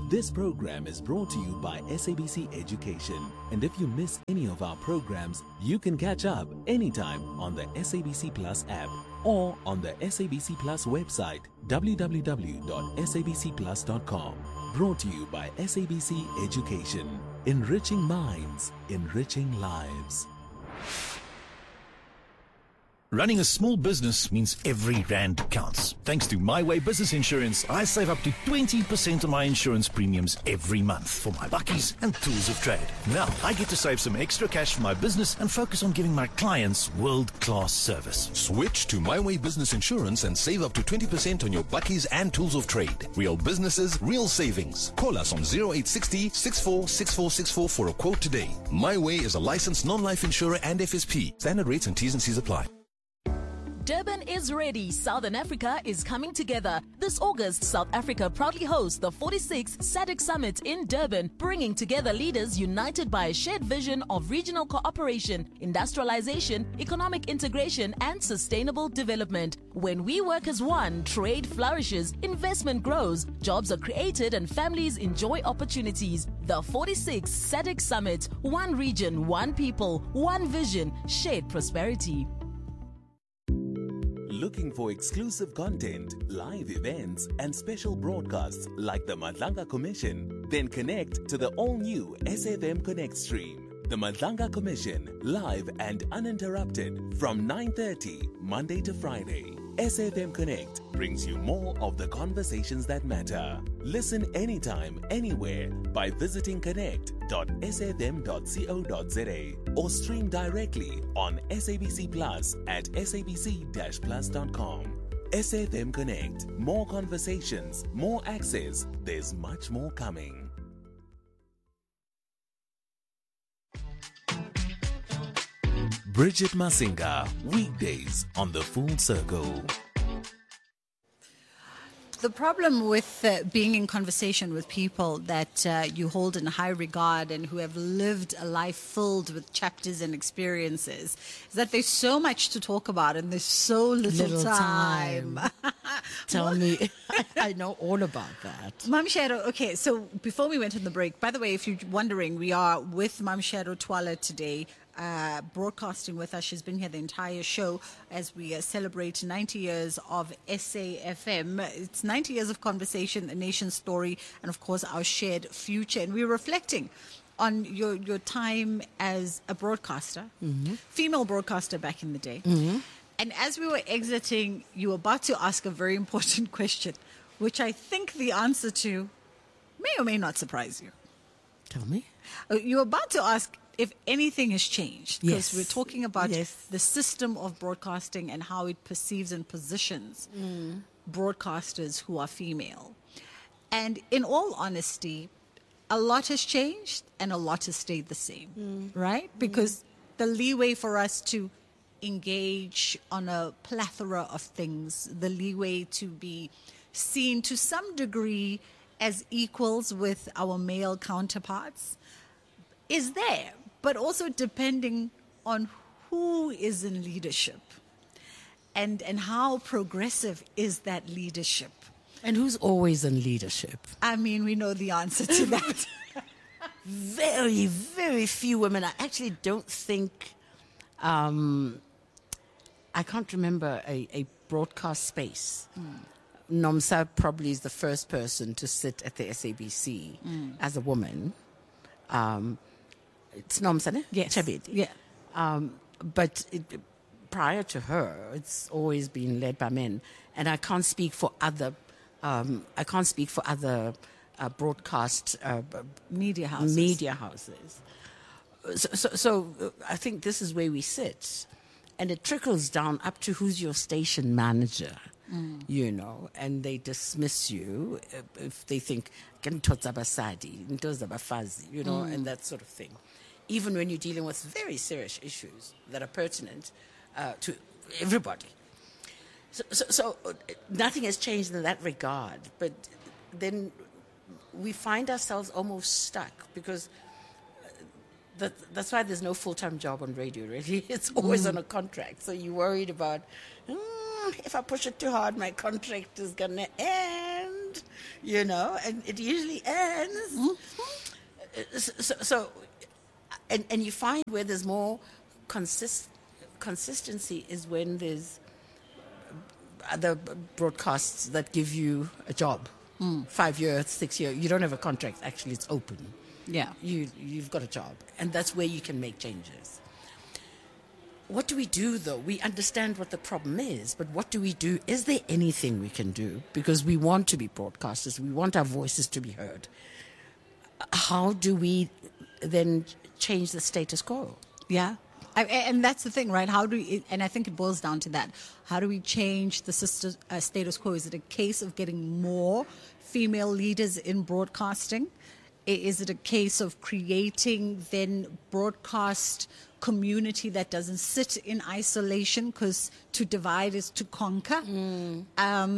This program is brought to you by SABC Education. And if you miss any of our programs, you can catch up anytime on the SABC Plus app or on the SABC Plus website, www.sabcplus.com. Brought to you by SABC Education. Enriching minds, enriching lives. Running a small business means every rand counts. Thanks to My Way Business Insurance, I save up to 20% on my insurance premiums every month for my bakkies and tools of trade. Now, I get to save some extra cash for my business and focus on giving my clients world-class service. Switch to My Way Business Insurance and save up to 20% on your bakkies and tools of trade. Real businesses, real savings. Call us on 0860 646464 for a quote today. My Way is a licensed non-life insurer and FSP. Standard rates and T's and C's apply. Durban is ready. Southern Africa is coming together. This August, South Africa proudly hosts the 46th SADC Summit in Durban, bringing together leaders united by a shared vision of regional cooperation, industrialization, economic integration, and sustainable development. When we work as one, trade flourishes, investment grows, jobs are created, and families enjoy opportunities. The 46th SADC Summit. One region, one people, one vision, shared prosperity. Looking for exclusive content, live events, and special broadcasts like the Madlanga Commission? Then connect to the all-new SFM Connect stream. The Madlanga Commission, live and uninterrupted from 9:30 Monday to Friday. SFM Connect brings you more of the conversations that matter. Listen anytime, anywhere by visiting connect.sfm.co.za or stream directly on SABC Plus at sabc-plus.com. SFM Connect. More conversations, more access. There's much more coming. Bridget Masinga, weekdays on The Full Circle. The problem with being in conversation with people that you hold in high regard and who have lived a life filled with chapters and experiences is that there's so much to talk about and there's so little time. Tell me, I know all about that. Mam Shadow, okay, so before we went on the break, by the way, if you're wondering, we are with Mam Shadow Twala today. Broadcasting with us. She's been here the entire show as we celebrate 90 years of SAFM. It's 90 years of conversation, a nation's story, and of course our shared future. And we're reflecting on your time as a broadcaster, female broadcaster back in the day. And as we were exiting, you were about to ask a very important question, which I think the answer to may or may not surprise you. Tell me. You were about to ask if anything has changed, because Yes. we're talking about Yes. the system of broadcasting and how it perceives and positions broadcasters who are female. And in all honesty, a lot has changed and a lot has stayed the same, right? Because the leeway for us to engage on a plethora of things, the leeway to be seen to some degree as equals with our male counterparts is there, but also depending on who is in leadership and how progressive is that leadership. And who's always in leadership? I mean, we know the answer to that. Very, very few women. I actually don't think, I can't remember a broadcast space. Nomsa probably is the first person to sit at the SABC as a woman. It's Nomsa, ne? Yes. Chabedi. Yeah. But prior to her, it's always been led by men. And I can't speak for other. Broadcast Media houses. So I think this is where we sit, and it trickles down up to who's your station manager. You know, and they dismiss you if they think, you know, and that sort of thing. Even when you're dealing with very serious issues that are pertinent to everybody. So nothing has changed in that regard. But then we find ourselves almost stuck because that's why there's no full-time job on radio, really. It's always on a contract. So you're worried about, if I push it too hard, my contract is going to end. and it usually ends. And you find where there's more consistency is when there's other broadcasts that give you a job. 5 years, 6 years. You don't have a contract. Actually, it's open. Yeah. You've got a job. And that's where you can make changes. What do we do, though? We understand what the problem is, but what do we do? Is there anything we can do? Because we want to be broadcasters. We want our voices to be heard. How do we then change the status quo? Yeah. And that's the thing, right? And I think it boils down to that. How do we change the status quo? Is it a case of getting more female leaders in broadcasting? Is it a case of creating then broadcast community that doesn't sit in isolation, because to divide is to conquer? And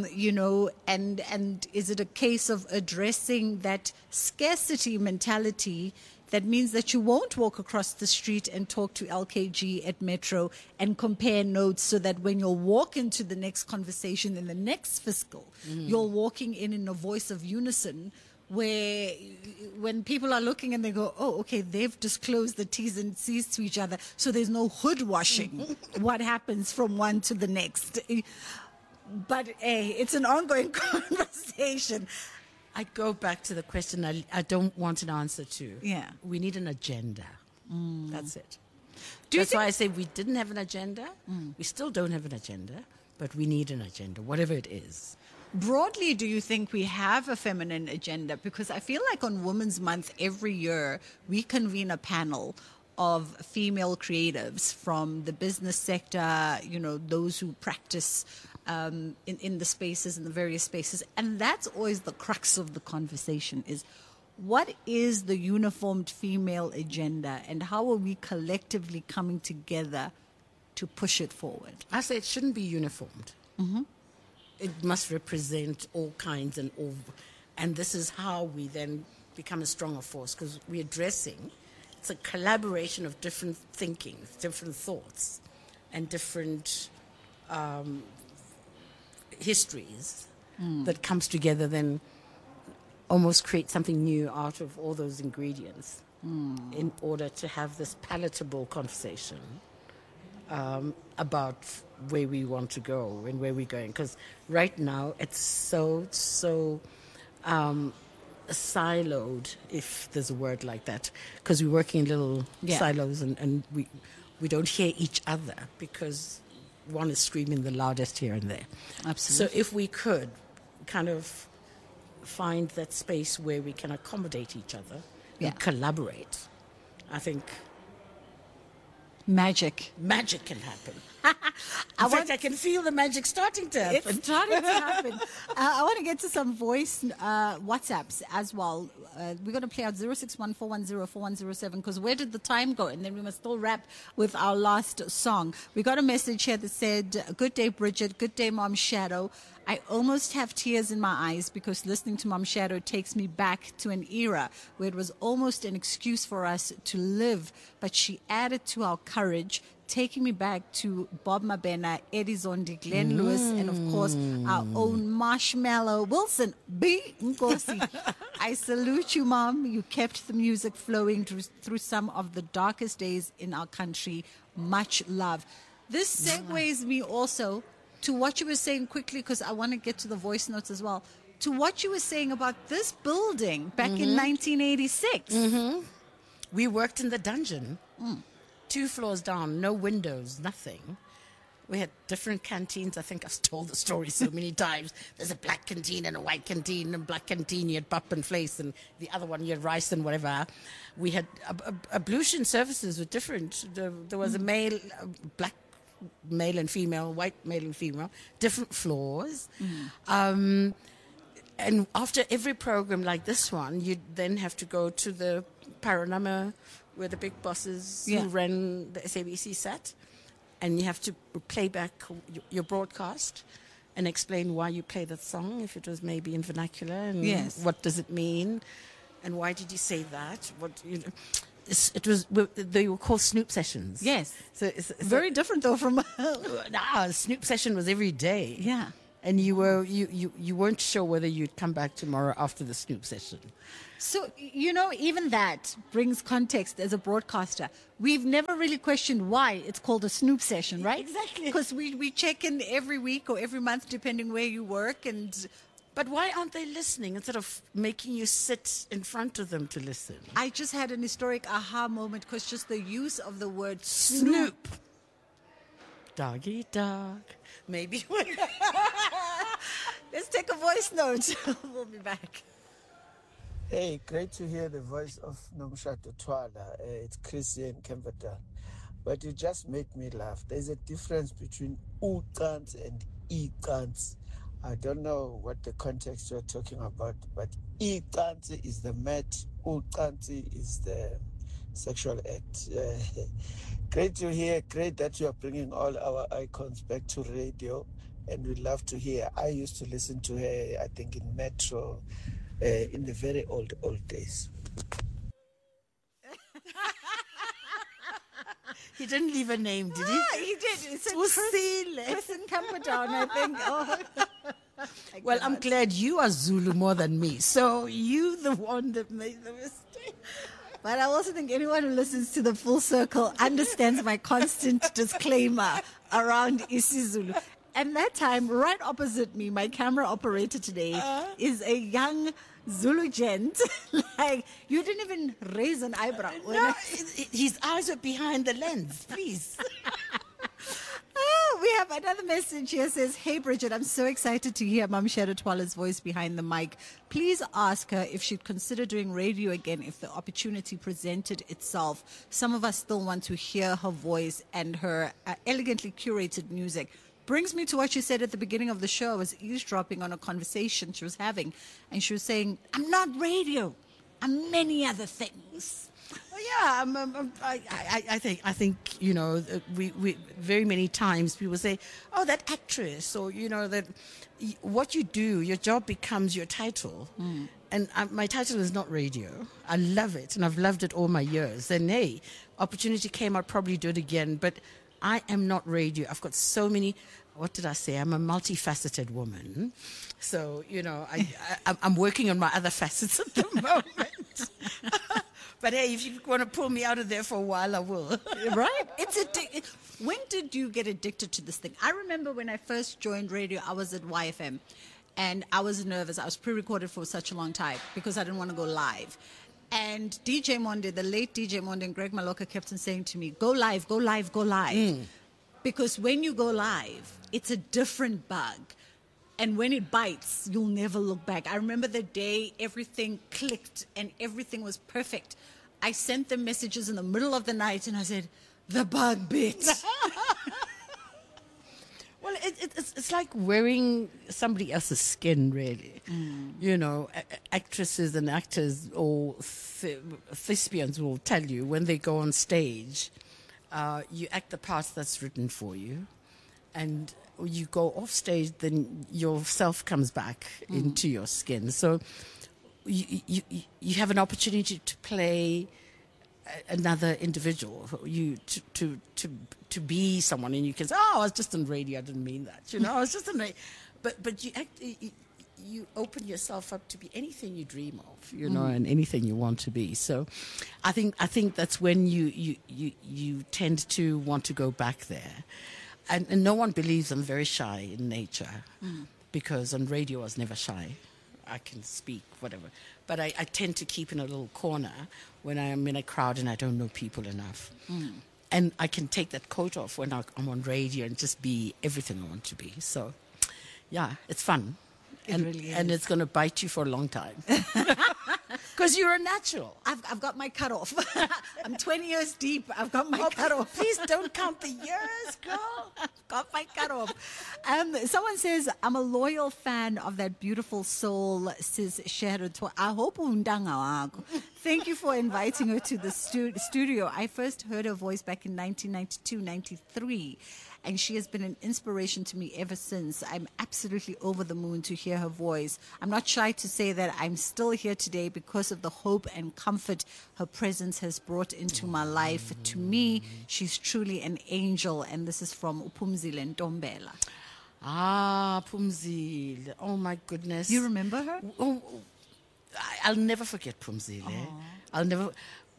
is it a case of addressing that scarcity mentality that means that you won't walk across the street and talk to LKG at Metro and compare notes, so that when you'll walk into the next conversation in the next fiscal, you're walking in a voice of unison, where when people are looking and they go, oh, okay, they've disclosed the T's and C's to each other, so there's no hood washing what happens from one to the next. But it's an ongoing conversation. I go back to the question I don't want an answer to. Yeah. We need an agenda. That's it. That's why I say we didn't have an agenda. We still don't have an agenda, but we need an agenda, whatever it is. Broadly, do you think we have a feminine agenda? Because I feel like on Women's Month every year, we convene a panel of female creatives from the business sector, those who practice in the spaces, in the various spaces. And that's always the crux of the conversation is, what is the uniformed female agenda, and how are we collectively coming together to push it forward? I say it shouldn't be uniformed. It must represent all kinds and this is how we then become a stronger force, because we're addressing, it's a collaboration of different thinking, different thoughts, and different histories that comes together, then almost create something new out of all those ingredients in order to have this palatable conversation about where we want to go and where we're going. Because right now it's so siloed, if there's a word like that, because we're working in little silos and we don't hear each other because one is screaming the loudest here and there. Absolutely. So if we could kind of find that space where we can accommodate each other and collaborate, I think magic can happen. In fact, I can feel the magic starting to happen. It's starting to happen. I want to get to some voice WhatsApps as well. We're going to play out 061-410-4107, because where did the time go? And then we must still wrap with our last song. We got a message here that said, good day, Bridget. Good day, Mom Shadow. I almost have tears in my eyes because listening to Mom Shadow takes me back to an era where it was almost an excuse for us to live, but she added to our courage, taking me back to Bob Mabena, Eddie Zondi, Glenn Lewis, and of course our own Marshmallow Wilson. B. Nkosi. I salute you, Mom. You kept the music flowing through some of the darkest days in our country. Much love. This segues me also to what you were saying quickly, because I want to get to the voice notes as well, to what you were saying about this building back in 1986. We worked in the dungeon, 2 floors down, no windows, nothing. We had different canteens. I think I've told the story so many times. There's a black canteen and a white canteen. And black canteen, you had pap and vleis, and the other one, you had rice and whatever. We had ablution services were different. There was a black male and female, white male and female, different floors. And after every program like this one, you'd then have to go to the Paranama, where the big bosses who ran the SABC sat, and you have to play back your broadcast and explain why you play that song, if it was maybe in vernacular, and what does it mean, and why did you say that? They were called Snoop sessions. Yes. So it's very different though from Snoop session was every day. Yeah. and you weren't sure whether you'd come back tomorrow after the Snoop session. So, even that brings context as a broadcaster. We've never really questioned why it's called a Snoop session, right? Exactly. Because we check in every week or every month, depending where you work. But why aren't they listening instead of making you sit in front of them to listen? I just had an historic aha moment because just the use of the word Snoop. Doggy dog. Maybe. Let's take a voice note. We'll be back. Hey, great to hear the voice of Nomshato Twala. It's Chris here in Camperdown. But you just made me laugh. There's a difference between uqansi and iqansi. I don't know what the context you're talking about, but iqansi is the mat, uqansi is the sexual act. Great to hear. Great that you are bringing all our icons back to radio, and we love to hear. I used to listen to her, I think, in Metro. In the very old days. He didn't leave a name, did he? He did. It's Chris in Camperdown, I think. Oh. Well, I'm glad you are Zulu more than me. So you the one that made the mistake. But I also think anyone who listens to the Full Circle understands my constant disclaimer around isiZulu. And that time, right opposite me, my camera operator today is a young Zulu gent. Like, you didn't even raise an eyebrow. No, his eyes were behind the lens, please. Oh, we have another message here. Says, hey, Bridget, I'm so excited to hear Mamshera Twala's voice behind the mic. Please ask her if she'd consider doing radio again if the opportunity presented itself. Some of us still want to hear her voice and her elegantly curated music. Brings me to what she said at the beginning of the show. I was eavesdropping on a conversation she was having, and she was saying, I'm not radio. I'm many other things. Well, yeah, I think we very many times people say, oh, that actress, or that what you do, your job becomes your title. And my title is not radio. I love it, and I've loved it all my years. And hey, opportunity came, I'd probably do it again, but I am not radio. I've got so many. What did I say? I'm a multifaceted woman. So, I'm working on my other facets at the moment. But hey, if you want to pull me out of there for a while, I will. Right? When did you get addicted to this thing? I remember when I first joined radio, I was at YFM. And I was nervous. I was pre-recorded for such a long time because I didn't want to go live. And DJ Monde, the late DJ Monde and Greg Maloka kept on saying to me, go live, go live, go live. Because when you go live, it's a different bug. And when it bites, you'll never look back. I remember the day everything clicked and everything was perfect. I sent them messages in the middle of the night and I said, the bug bit. Well, it's like wearing somebody else's skin, really. Actresses and actors or thespians will tell you when they go on stage, you act the part that's written for you. And you go off stage, then yourself comes back into your skin. So you have an opportunity to play another individual, to be someone, and you can say, "Oh, I was just on radio. I didn't mean that." I was just on radio. But you open yourself up to be anything you dream of, and anything you want to be. So, I think that's when you tend to want to go back there, and no one believes I'm very shy in nature, because on radio I was never shy. I can speak, whatever. But I tend to keep in a little corner when I'm in a crowd and I don't know people enough. And I can take that coat off when I'm on radio and just be everything I want to be. So, yeah, it's fun. It really is. And it's going to bite you for a long time. Because you're a natural. I've got my cutoff. I'm 20 years deep. I've got my cutoff. Please don't count the years, girl. I've got my cutoff. Someone says, I'm a loyal fan of that beautiful soul, says Sheretwa. I hope undanga wako. Thank you for inviting her to the studio. I first heard her voice back in 1992-93. And she has been an inspiration to me ever since. I'm absolutely over the moon to hear her voice. I'm not shy to say that I'm still here today because of the hope and comfort her presence has brought into my life. To me, she's truly an angel. And this is from Upumzile Ntombela. Ah, Phumzile. Oh, my goodness. You remember her? Oh, I'll never forget Phumzile. I'll never...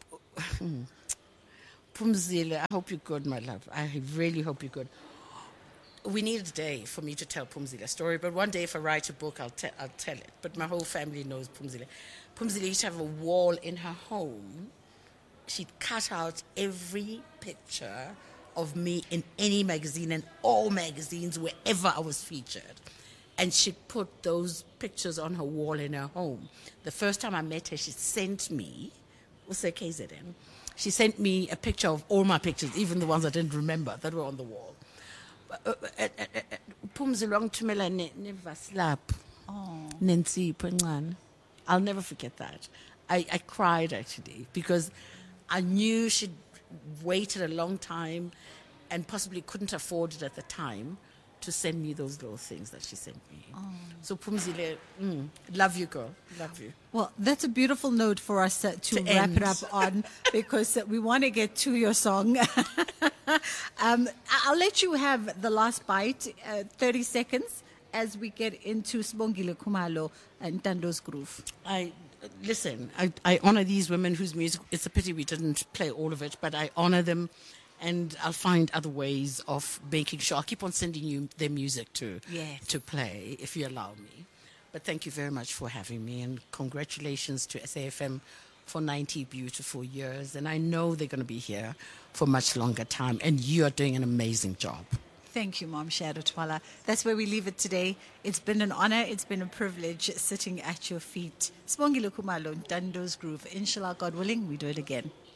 Phumzile, I hope you're good, my love. I really hope you're good. We need a day for me to tell Phumzile a story, but one day if I write a book, I'll tell it. But my whole family knows Phumzile. Phumzile used to have a wall in her home. She'd cut out every picture of me in any magazine and all magazines wherever I was featured. And she'd put those pictures on her wall in her home. The first time I met her, she sent me, what's the KZN? She sent me a picture of all my pictures, even the ones I didn't remember that were on the wall. I'll never forget that. I cried actually because I knew she'd waited a long time and possibly couldn't afford it at the time to send me those little things that she sent me. So Phumzile, love you, girl. Love you. Well, that's a beautiful note for us to wrap it up on because we want to get to your song. I'll let you have the last bite, 30 seconds, as we get into Sibongile Khumalo and Ntando's Groove. Listen, I honor these women whose music, it's a pity we didn't play all of it, but I honor them. And I'll find other ways of making sure. I'll keep on sending you their music to play, if you allow me. But thank you very much for having me. And congratulations to SAFM for 90 beautiful years. And I know they're going to be here for much longer time. And you are doing an amazing job. Thank you, Mom Shadow Twala. That's where we leave it today. It's been an honor. It's been a privilege sitting at your feet. Sibongile Khumalo, Ntando's Groove. Inshallah, God willing, we do it again.